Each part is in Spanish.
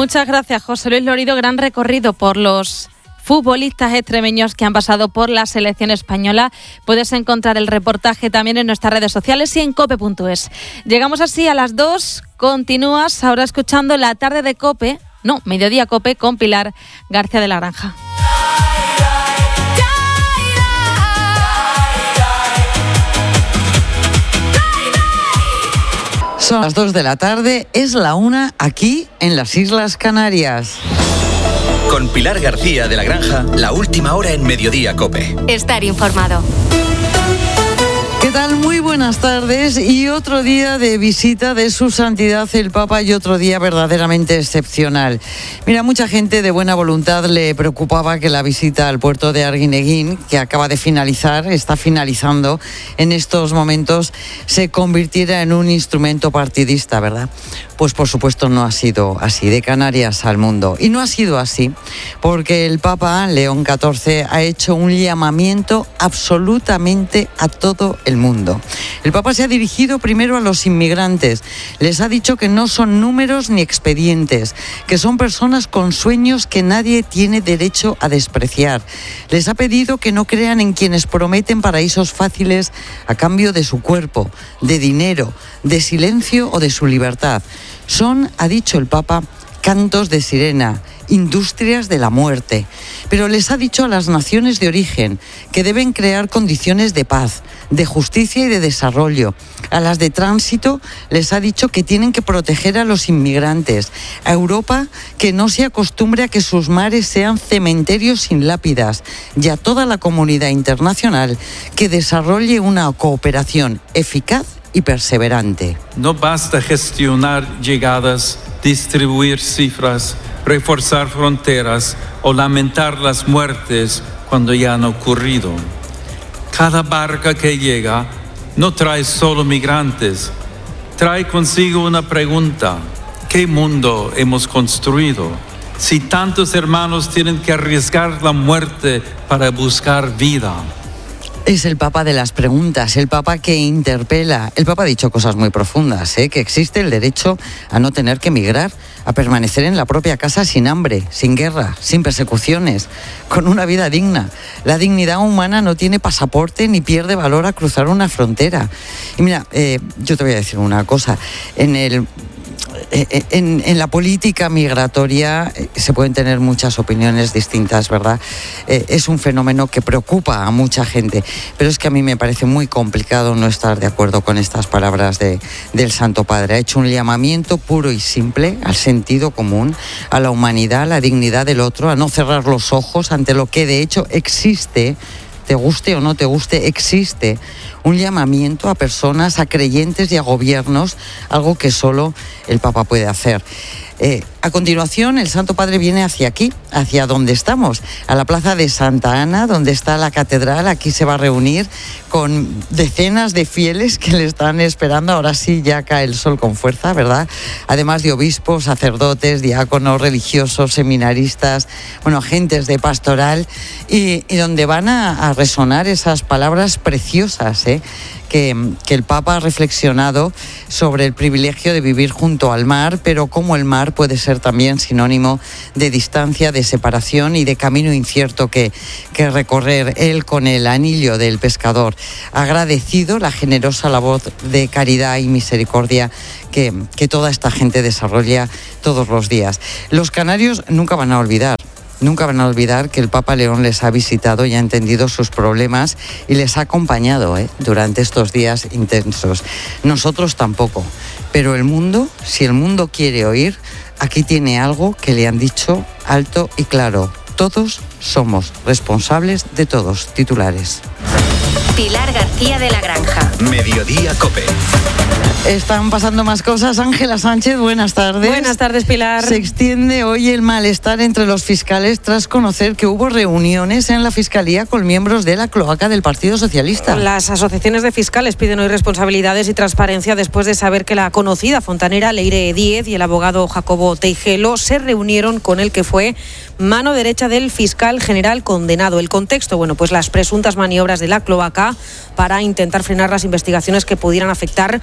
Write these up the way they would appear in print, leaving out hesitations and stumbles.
Muchas gracias, José Luis Lorido. Gran recorrido por los futbolistas extremeños que han pasado por la selección española. Puedes encontrar el reportaje también en nuestras redes sociales y en cope.es. Llegamos así a las 2. Continúas ahora escuchando La Tarde de Cope, Mediodía Cope, con Pilar García de la Granja. Son las 2 de la tarde, es la 1 aquí en las Islas Canarias. Con Pilar García de la Granja, la última hora en Mediodía Cope. Estar informado. ¿Qué tal? Muy buenas tardes y otro día de visita de Su Santidad el Papa y otro día verdaderamente excepcional. Mira, mucha gente de buena voluntad le preocupaba que la visita al puerto de Arguineguín, que acaba de finalizar, está finalizando en estos momentos, se convirtiera en un instrumento partidista, ¿verdad? Pues por supuesto no ha sido así, de Canarias al mundo. Y no ha sido así porque el Papa León XIV ha hecho un llamamiento absolutamente a todo el mundo. El Papa se ha dirigido primero a los inmigrantes. Les ha dicho que no son números ni expedientes, que son personas con sueños que nadie tiene derecho a despreciar. Les ha pedido que no crean en quienes prometen paraísos fáciles a cambio de su cuerpo, de dinero, de silencio o de su libertad. Son, ha dicho el Papa, cantos de sirena, industrias de la muerte. Pero les ha dicho a las naciones de origen que deben crear condiciones de paz, de justicia y de desarrollo. A las de tránsito les ha dicho que tienen que proteger a los inmigrantes. A Europa que no se acostumbre a que sus mares sean cementerios sin lápidas. Y a toda la comunidad internacional que desarrolle una cooperación eficaz y perseverante. No basta gestionar llegadas, distribuir cifras, reforzar fronteras o lamentar las muertes cuando ya han ocurrido. Cada barca que llega no trae solo migrantes, trae consigo una pregunta: ¿qué mundo hemos construido? Si tantos hermanos tienen que arriesgar la muerte para buscar vida. Es el Papa de las preguntas, el Papa que interpela. El Papa ha dicho cosas muy profundas, que existe el derecho a no tener que emigrar, a permanecer en la propia casa sin hambre, sin guerra, sin persecuciones, con una vida digna. La dignidad humana no tiene pasaporte ni pierde valor a cruzar una frontera. Y mira, yo te voy a decir una cosa. En la política migratoria se pueden tener muchas opiniones distintas, ¿verdad? Es un fenómeno que preocupa a mucha gente, pero es que a mí me parece muy complicado no estar de acuerdo con estas palabras del Santo Padre. Ha hecho un llamamiento puro y simple al sentido común, a la humanidad, a la dignidad del otro, a no cerrar los ojos ante lo que de hecho existe. Te guste o no te guste, existe un llamamiento a personas, a creyentes y a gobiernos, algo que solo el Papa puede hacer. A continuación, el Santo Padre viene hacia aquí, hacia donde estamos, a la plaza de Santa Ana, donde está la catedral. Aquí se va a reunir con decenas de fieles que le están esperando. Ahora sí, ya cae el sol con fuerza, ¿verdad? Además de obispos, sacerdotes, diáconos, religiosos, seminaristas, agentes de pastoral, y donde van a resonar esas palabras preciosas, que el Papa ha reflexionado sobre el privilegio de vivir junto al mar, pero cómo el mar puede ser también sinónimo de distancia, de separación y de camino incierto que recorrer. Él, con el anillo del pescador, ha agradecido la generosa labor de caridad y misericordia que toda esta gente desarrolla todos los días. Los canarios nunca van a olvidar que el Papa León les ha visitado y ha entendido sus problemas y les ha acompañado durante estos días intensos. Nosotros tampoco, pero el mundo, si el mundo quiere oír, aquí tiene algo que le han dicho alto y claro: todos somos responsables de todos. Titulares. Pilar García de la Granja. Mediodía Cope. Están pasando más cosas. Ángela Sánchez, buenas tardes. Buenas tardes, Pilar. Se extiende hoy el malestar entre los fiscales tras conocer que hubo reuniones en la Fiscalía con miembros de la cloaca del Partido Socialista. Las asociaciones de fiscales piden hoy responsabilidades y transparencia después de saber que la conocida fontanera Leire Díez y el abogado Jacobo Teijelo se reunieron con el que fue mano derecha del fiscal general condenado. El contexto, pues las presuntas maniobras de la cloaca para intentar frenar las investigaciones que pudieran afectar al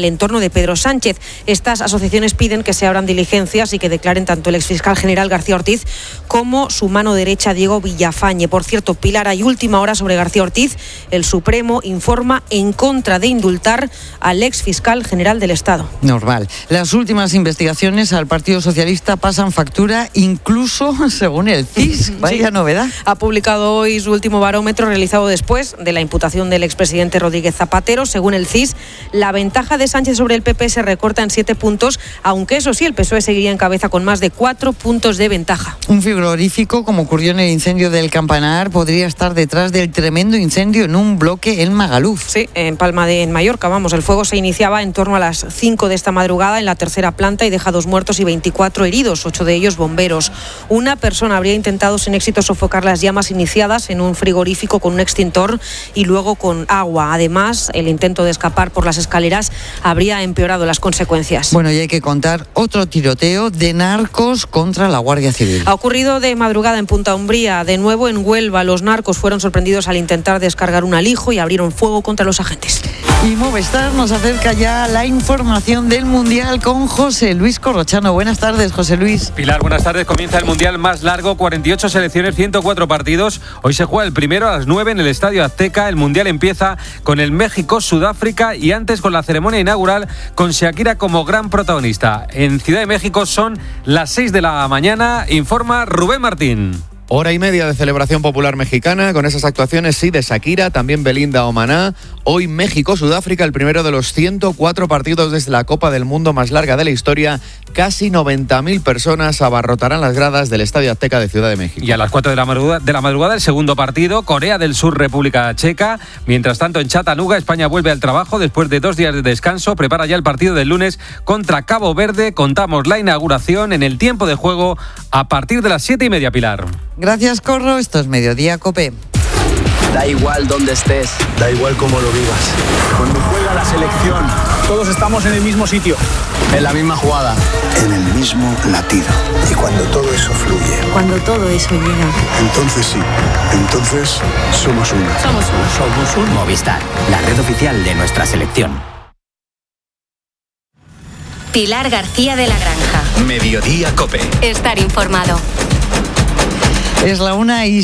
entorno de Pedro Sánchez. Estas asociaciones piden que se abran diligencias y que declaren tanto el exfiscal general García Ortiz como su mano derecha Diego Villafañe. Por cierto, Pilar, hay última hora sobre García Ortiz. El Supremo informa en contra de indultar al exfiscal general del Estado. Normal. Las últimas investigaciones al Partido Socialista pasan factura, incluso según el CIS. Vaya novedad. Ha publicado hoy su último barómetro realizado después de la imputación del expresidente Rodríguez Zapatero. Según el CIS, la ventaja de Sánchez sobre el PP se recorta en 7 puntos, aunque eso sí, el PSOE seguiría en cabeza con más de 4 puntos de ventaja. Un frigorífico, como ocurrió en el incendio del Campanar, podría estar detrás del tremendo incendio en un bloque en Magaluf. Sí, en Palma de Mallorca, el fuego se iniciaba en torno a las 5 de esta madrugada en la tercera planta y deja 2 muertos y 24 heridos, 8 de ellos bomberos. Una persona habría intentado sin éxito sofocar las llamas iniciadas en un frigorífico con un extintor y luego con agua. Además, el intento de escapar por las escaleras habría empeorado las consecuencias. Bueno, y hay que contar otro tiroteo de narcos contra la Guardia Civil. Ha ocurrido de madrugada en Punta Umbría. De nuevo en Huelva, los narcos fueron sorprendidos al intentar descargar un alijo y abrieron fuego contra los agentes. Y Movistar nos acerca ya la información del Mundial con José Luis Corrochano. Buenas tardes, José Luis. Pilar, buenas tardes. Comienza el Mundial más largo, 48 selecciones, 104 partidos. Hoy se juega el primero a las 9 en el Estadio Azteca. El Mundial empieza con el México-Sudáfrica y antes con la ceremonia inaugural con Shakira como gran protagonista. En Ciudad de México son las 6 de la mañana, informa Rubén Martín. Hora y media de celebración popular mexicana, con esas actuaciones sí de Shakira, también Belinda o Maná. Hoy México-Sudáfrica, el primero de los 104 partidos desde la Copa del Mundo más larga de la historia. Casi 90.000 personas abarrotarán las gradas del Estadio Azteca de Ciudad de México. Y a las 4 de la madrugada el segundo partido, Corea del Sur, República Checa. Mientras tanto, en Chattanooga, España vuelve al trabajo después de 2 días de descanso. Prepara ya el partido del lunes contra Cabo Verde. Contamos la inauguración en el tiempo de juego a partir de las 7:30, Pilar. Gracias, Corro. Esto es Mediodía Cope. Da igual dónde estés, da igual cómo lo vivas. Cuando juega la selección, todos estamos en el mismo sitio, en la misma jugada, en el mismo latido. Y cuando todo eso fluye, cuando todo eso llega, entonces sí, entonces somos uno. Somos uno. Somos un Movistar, la red oficial de nuestra selección. Pilar García de la Granja. Mediodía Cope. Estar informado. Es la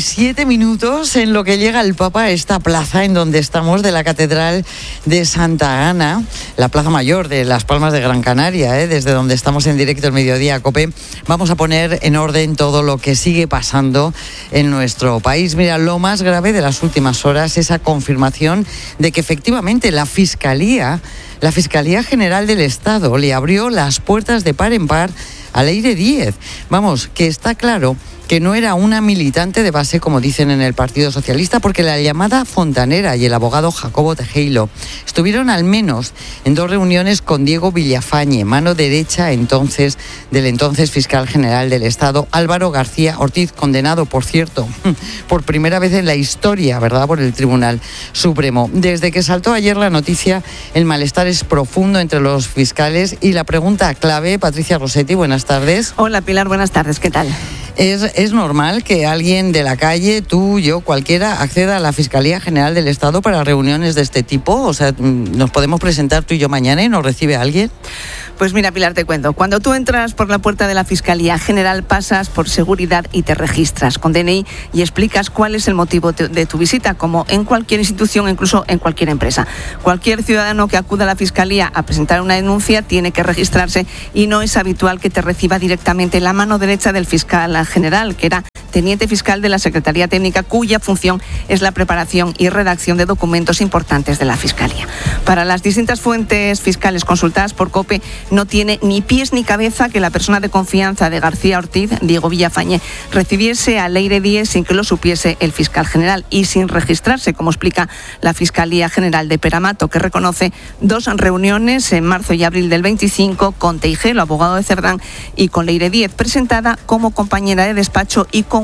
1:07 en lo que llega el Papa a esta plaza en donde estamos, de la Catedral de Santa Ana, la plaza mayor de Las Palmas de Gran Canaria, desde donde estamos en directo el Mediodía Cope. Vamos a poner en orden todo lo que sigue pasando en nuestro país. Mira, lo más grave de las últimas horas, esa confirmación de que efectivamente la Fiscalía General del Estado le abrió las puertas de par en par a Leire Díez. Vamos, que está claro que no era una militante de base, como dicen en el Partido Socialista, porque la llamada fontanera y el abogado Jacobo Tejero estuvieron al menos en 2 reuniones con Diego Villafañe, mano derecha del entonces fiscal general del Estado, Álvaro García Ortiz, condenado, por cierto, por primera vez en la historia, ¿verdad?, por el Tribunal Supremo. Desde que saltó ayer la noticia, el malestar es profundo entre los fiscales y la pregunta clave, Patricia Rossetti, buenas tardes. Hola, Pilar, buenas tardes, ¿qué tal? ¿Es normal que alguien de la calle, tú, yo, cualquiera, acceda a la Fiscalía General del Estado para reuniones de este tipo? O sea, ¿nos podemos presentar tú y yo mañana y nos recibe alguien? Pues mira, Pilar, te cuento. Cuando tú entras por la puerta de la Fiscalía General, pasas por seguridad y te registras con DNI y explicas cuál es el motivo de tu visita, como en cualquier institución, incluso en cualquier empresa. Cualquier ciudadano que acuda a la Fiscalía a presentar una denuncia tiene que registrarse y no es habitual que te reciba directamente la mano derecha del fiscal general, que era teniente fiscal de la Secretaría Técnica, cuya función es la preparación y redacción de documentos importantes de la Fiscalía. Para las distintas fuentes fiscales consultadas por COPE, no tiene ni pies ni cabeza que la persona de confianza de García Ortiz, Diego Villafañe, recibiese a Leire Díez sin que lo supiese el fiscal general y sin registrarse, como explica la Fiscalía General de Peramato, que reconoce 2 reuniones en marzo y abril del 25 con Tejero, abogado de Cerdán, y con Leire Díez, presentada como compañera de despacho y con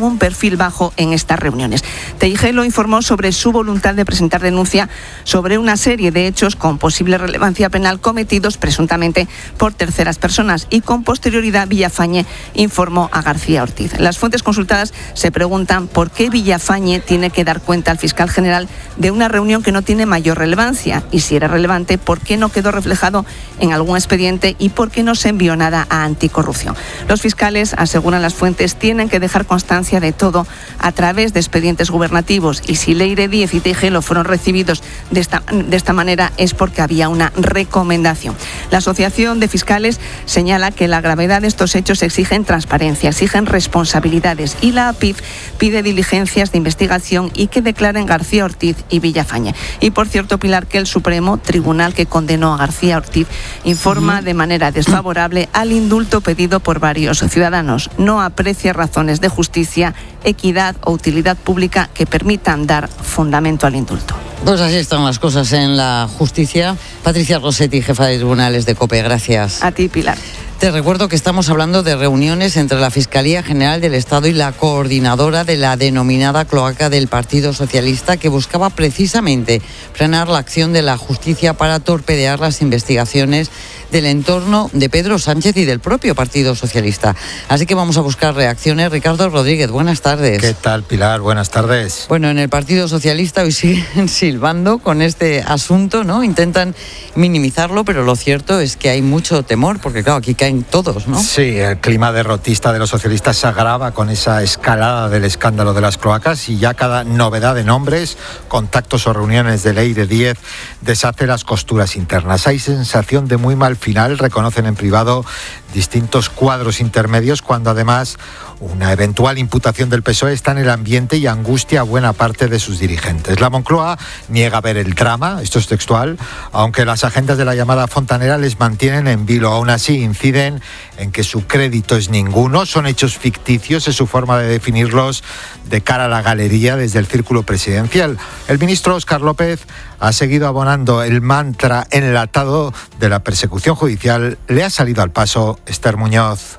con un perfil bajo en estas reuniones. Teijelo informó sobre su voluntad de presentar denuncia sobre una serie de hechos con posible relevancia penal cometidos presuntamente por terceras personas, y con posterioridad Villafañe informó a García Ortiz. Las fuentes consultadas se preguntan por qué Villafañe tiene que dar cuenta al fiscal general de una reunión que no tiene mayor relevancia, y si era relevante, por qué no quedó reflejado en algún expediente y por qué no se envió nada a Anticorrupción. Los fiscales, aseguran las fuentes, tienen que dejar constancia de todo a través de expedientes gubernativos, y si Leire Díez y Teijelo fueron recibidos de esta manera es porque había una recomendación. La Asociación de Fiscales señala que la gravedad de estos hechos exigen transparencia, exigen responsabilidades, y la APIF pide diligencias de investigación y que declaren García Ortiz y Villafañe. Y por cierto, Pilar, que el Supremo Tribunal que condenó a García Ortiz informa de manera desfavorable al indulto pedido por varios ciudadanos. No aprecia razones de justicia, equidad o utilidad pública que permitan dar fundamento al indulto. Pues así están las cosas en la justicia. Patricia Rossetti, jefa de tribunales de COPE, gracias. A ti, Pilar. Te recuerdo que estamos hablando de reuniones entre la Fiscalía General del Estado y la coordinadora de la denominada cloaca del Partido Socialista, que buscaba precisamente frenar la acción de la justicia para torpedear las investigaciones del entorno de Pedro Sánchez y del propio Partido Socialista. Así que vamos a buscar reacciones. Ricardo Rodríguez, buenas tardes. ¿Qué tal, Pilar? Buenas tardes. Bueno, en el Partido Socialista hoy siguen silbando con este asunto, ¿no? Intentan minimizarlo, pero lo cierto es que hay mucho temor, porque claro, aquí caen todos, ¿no? Sí, el clima derrotista de los socialistas se agrava con esa escalada del escándalo de las cloacas, y ya cada novedad de nombres, contactos o reuniones de Leire Díez deshace las costuras internas. Hay sensación de muy mal final, reconocen en privado distintos cuadros intermedios, cuando además una eventual imputación del PSOE está en el ambiente y angustia a buena parte de sus dirigentes. La Moncloa niega ver el drama, esto es textual, aunque las agendas de la llamada Fontanera les mantienen en vilo. Aún así inciden en que su crédito es ninguno, son hechos ficticios, es su forma de definirlos de cara a la galería desde el círculo presidencial. El ministro Óscar López ha seguido abonando el mantra enlatado de la persecución judicial. Le ha salido al paso Esther Muñoz.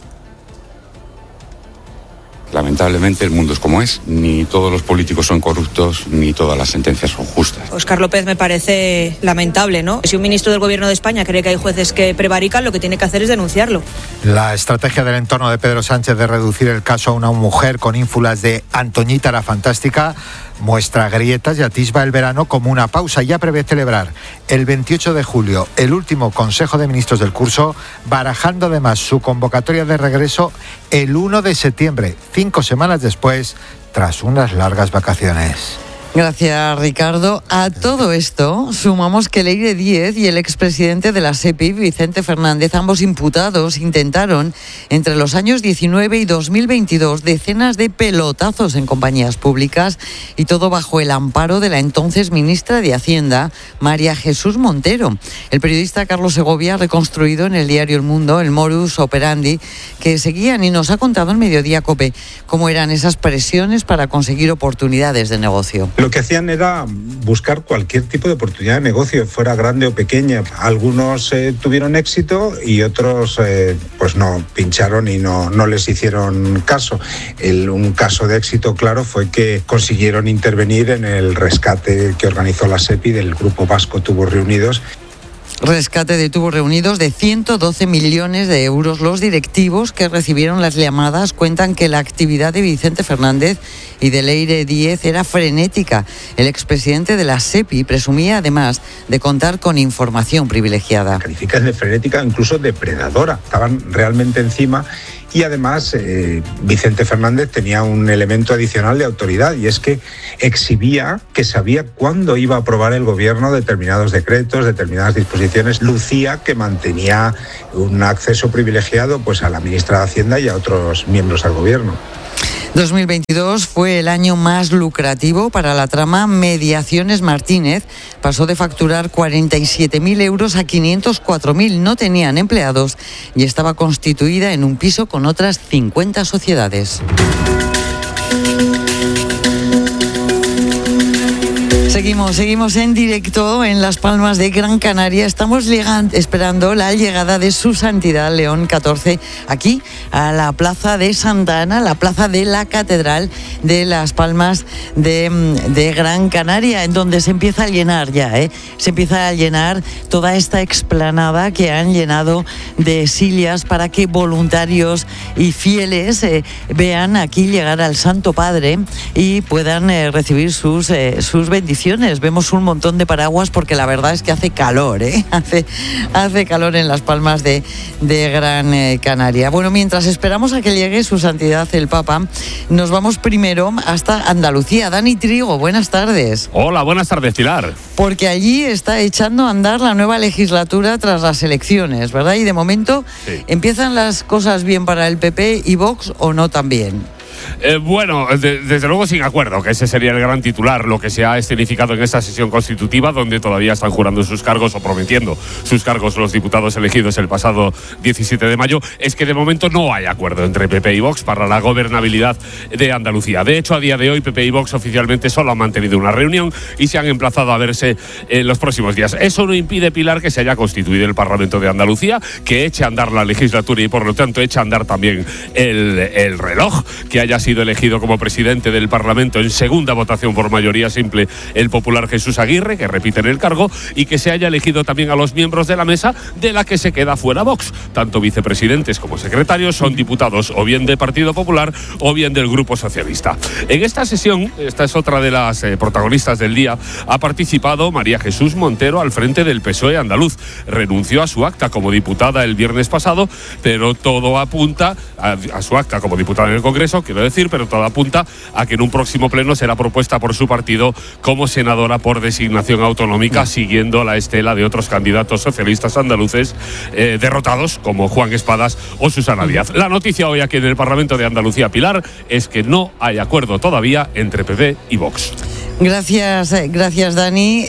Lamentablemente el mundo es como es, ni todos los políticos son corruptos, ni todas las sentencias son justas. Óscar López me parece lamentable, ¿no? Si un ministro del Gobierno de España cree que hay jueces que prevarican, lo que tiene que hacer es denunciarlo. La estrategia del entorno de Pedro Sánchez de reducir el caso a una mujer con ínfulas de Antoñita la Fantástica muestra grietas y atisba el verano como una pausa. Ya prevé celebrar el 28 de julio el último Consejo de Ministros del curso, barajando además su convocatoria de regreso el 1 de septiembre, 5 semanas después, tras unas largas vacaciones. Gracias, Ricardo. A todo esto sumamos que Leire Díez y el expresidente de la SEPI, Vicente Fernández, ambos imputados, intentaron entre los años 19 y 2022 decenas de pelotazos en compañías públicas, y todo bajo el amparo de la entonces ministra de Hacienda, María Jesús Montero. El periodista Carlos Segovia ha reconstruido en el diario El Mundo el modus operandi que seguían, y nos ha contado en Mediodía COPE cómo eran esas presiones para conseguir oportunidades de negocio. Lo que hacían era buscar cualquier tipo de oportunidad de negocio, fuera grande o pequeña. Algunos tuvieron éxito y otros pues no, pincharon y no les hicieron caso. Un caso de éxito, claro, fue que consiguieron intervenir en el rescate que organizó la SEPI del Grupo Vasco Tubos Reunidos. Rescate de tubos reunidos de 112 millones de euros. Los directivos que recibieron las llamadas cuentan que la actividad de Vicente Fernández y de Leire Díez era frenética. El expresidente de la SEPI presumía además de contar con información privilegiada. Califican de frenética, incluso depredadora. Estaban realmente encima. Y además, Vicente Fernández tenía un elemento adicional de autoridad, y es que exhibía que sabía cuándo iba a aprobar el gobierno determinados decretos, determinadas disposiciones. Lucía que mantenía un acceso privilegiado pues a la ministra de Hacienda y a otros miembros del gobierno. 2022 fue el año más lucrativo para la trama Mediaciones Martínez. Pasó de facturar 47.000 euros a 504.000. No tenían empleados y estaba constituida en un piso con otras 50 sociedades. Seguimos en directo en Las Palmas de Gran Canaria. Estamos esperando la llegada de Su Santidad León XIV aquí a la Plaza de Santa Ana, la Plaza de la Catedral de Las Palmas de Gran Canaria, en donde se empieza a llenar ya, se empieza a llenar toda esta explanada que han llenado de sillas para que voluntarios y fieles vean aquí llegar al Santo Padre y puedan recibir sus bendiciones. Vemos un montón de paraguas porque la verdad es que hace calor, hace calor en Las Palmas de Gran Canaria. Bueno, mientras esperamos a que llegue Su Santidad el Papa, nos vamos primero hasta Andalucía. Dani Trigo, buenas tardes. Hola, buenas tardes, Pilar. Porque allí está echando a andar la nueva legislatura tras las elecciones, ¿verdad? Y de momento, ¿empiezan las cosas bien para el PP y Vox o no tan bien? Bueno, desde luego sin acuerdo, que ese sería el gran titular, lo que se ha escenificado en esta sesión constitutiva, donde todavía están jurando sus cargos o prometiendo sus cargos los diputados elegidos el pasado 17 de mayo, es que de momento no hay acuerdo entre PP y Vox para la gobernabilidad de Andalucía. De hecho, a día de hoy, PP y Vox oficialmente solo han mantenido una reunión y se han emplazado a verse en los próximos días. Eso no impide, Pilar, que se haya constituido el Parlamento de Andalucía, que eche a andar la legislatura y, por lo tanto, eche a andar también el reloj, que haya sido elegido como presidente del Parlamento en segunda votación por mayoría simple el popular Jesús Aguirre, que repite en el cargo, y que se haya elegido también a los miembros de la mesa, de la que se queda fuera Vox. Tanto vicepresidentes como secretarios son diputados o bien del Partido Popular o bien del Grupo Socialista. En esta sesión, esta es otra de las protagonistas del día, ha participado María Jesús Montero al frente del PSOE andaluz. Renunció a su acta como diputada el viernes pasado, pero todo apunta a su acta como diputada en el Congreso, quiero decir, pero todo apunta a que en un próximo pleno será propuesta por su partido como senadora por designación autonómica, siguiendo la estela de otros candidatos socialistas andaluces derrotados, como Juan Espadas o Susana Díaz. La noticia hoy aquí en el Parlamento de Andalucía, Pilar, es que no hay acuerdo todavía entre PP y Vox. Gracias Dani.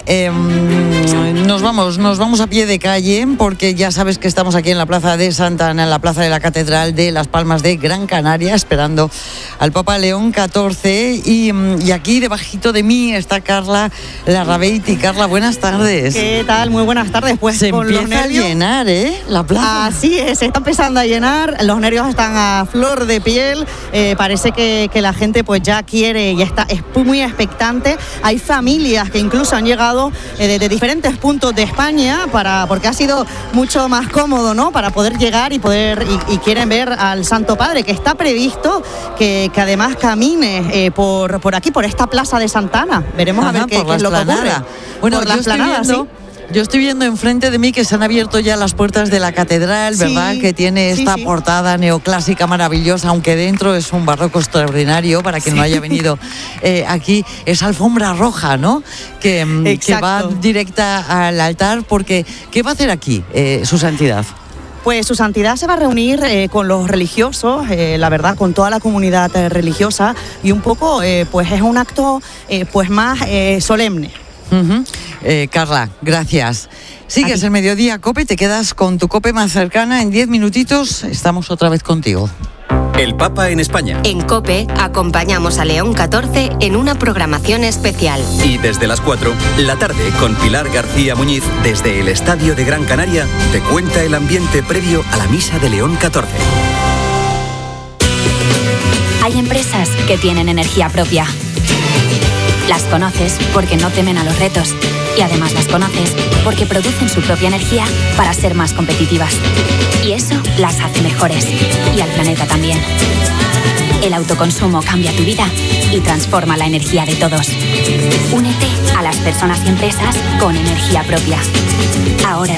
Nos vamos a pie de calle porque ya sabes que estamos aquí en la Plaza de Santa Ana, en la Plaza de la Catedral de Las Palmas de Gran Canaria, esperando al Papa León XIV y aquí debajito de mí está Carla Larrabeiti. Carla, buenas tardes. ¿Qué tal? Muy buenas tardes. Pues se con empieza los nervios, a llenar, la plaza. Así es, se está empezando a llenar, los nervios están a flor de piel, parece que la gente pues ya quiere y es muy expectante. Hay familias que incluso han llegado de diferentes puntos de España porque ha sido mucho más cómodo, ¿no? Para poder llegar y quieren ver al Santo Padre, que está previsto que además camine por aquí, por esta Plaza de Santa Ana. Veremos a ver qué es lo que ocurre. Bueno, por la esplanada, sí. Yo estoy viendo enfrente de mí que se han abierto ya las puertas de la catedral, ¿verdad? Que tiene esta portada neoclásica maravillosa, aunque dentro es un barroco extraordinario, para quien no haya venido aquí. Es alfombra roja, ¿no? Que va directa al altar, porque ¿qué va a hacer aquí Su Santidad? Pues Su Santidad se va a reunir con los religiosos, la verdad, con toda la comunidad religiosa, y un poco, pues es un acto pues más solemne. Carla, gracias. Sigues el Mediodía COPE, te quedas con tu COPE más cercana. En 10 minutitos estamos otra vez contigo. El Papa en España. En COPE acompañamos a León XIV en una programación especial. Y desde las 4, la tarde, con Pilar García Muñiz, desde el Estadio de Gran Canaria, te cuenta el ambiente previo a la misa de León XIV. Hay empresas que tienen energía propia. Las conoces porque no temen a los retos y además las conoces porque producen su propia energía para ser más competitivas. Y eso las hace mejores y al planeta también. El autoconsumo cambia tu vida y transforma la energía de todos. Únete a las personas y empresas con energía propia. Ahora